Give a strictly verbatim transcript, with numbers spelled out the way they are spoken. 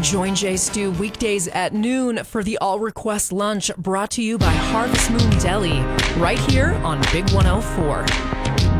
Join Jay Stu weekdays at noon for the All Request Lunch, brought to you by Harvest Moon Deli, right here on Big one oh four.